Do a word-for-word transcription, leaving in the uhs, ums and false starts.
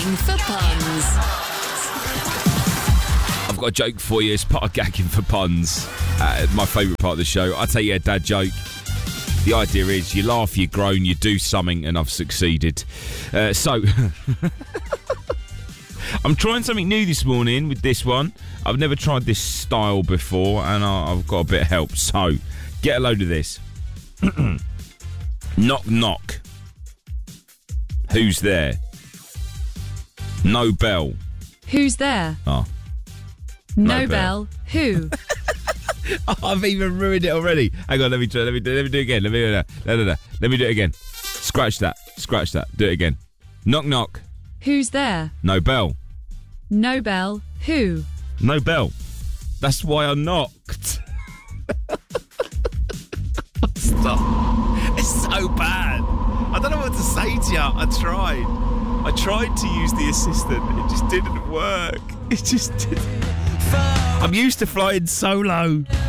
Gagging for puns. I've got a joke for you. It's part of Gagging for puns. Uh, my favourite part of the show. I'll tell you a dad joke. The idea is you laugh, you groan, you do something, and I've succeeded. Uh, so, I'm trying something new this morning with this one. I've never tried this style before, and I've got a bit of help. So, get a load of this. Knock, knock. Who's there? No bell. Who's there? Oh. No, No bell. bell. Who? Oh, I've even ruined it already. Hang on, let me try. Let me do. Let me do it again. Let me do it. No, no, no. Let me do it again. Scratch that. Scratch that. Do it again. Knock, knock. Who's there? No bell. No bell. Who? No bell. That's why I knocked. Stop. It's so bad. I don't know what to say to you. I tried. I tried to use the assistant. It just didn't work. It just didn't. I'm used to flying solo.